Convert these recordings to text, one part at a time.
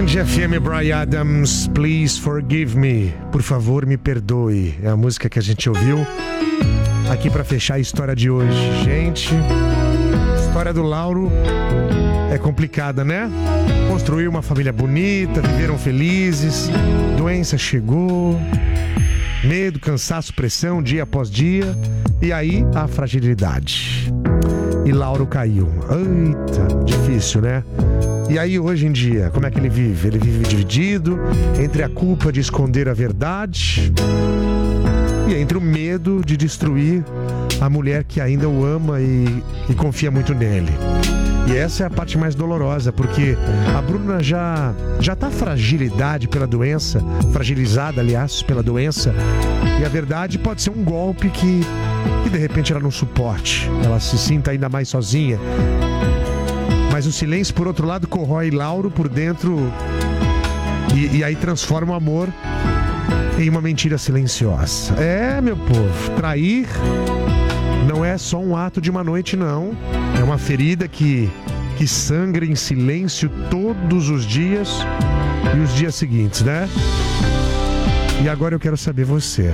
Band FM, Bryan Adams, Please Forgive Me. Por favor, me perdoe. É a música que a gente ouviu aqui pra fechar a história de hoje. Gente, a história do Lauro é complicada, né? Construiu uma família bonita, viveram felizes, doença chegou, medo, cansaço, pressão, dia após dia, e aí a fragilidade. E Lauro caiu. Eita, difícil, né? E aí, hoje em dia, como é que ele vive? Ele vive dividido entre a culpa de esconder a verdade e entre o medo de destruir a mulher que ainda o ama e confia muito nele. E essa é a parte mais dolorosa, porque a Bruna já tá fragilizada pela doença, pela doença, e a verdade pode ser um golpe que de repente ela não suporte, ela se sinta ainda mais sozinha. Mas o silêncio, por outro lado, corrói Lauro por dentro e aí transforma o amor em uma mentira silenciosa. É, meu povo, trair não é só um ato de uma noite, não. É uma ferida que sangra em silêncio todos os dias e os dias seguintes, né? E agora eu quero saber você.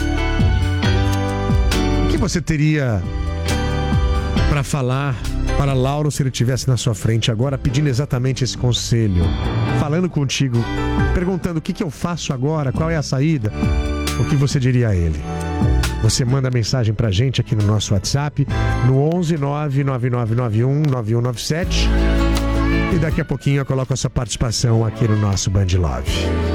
O que você teria para falar para Lauro se ele estivesse na sua frente agora, pedindo exatamente esse conselho, falando contigo, perguntando o que eu faço agora, qual é a saída? O que você diria a ele? Você manda mensagem pra gente aqui no nosso WhatsApp, no 11 99991 9197, e daqui a pouquinho eu coloco a sua participação aqui no nosso Band Love.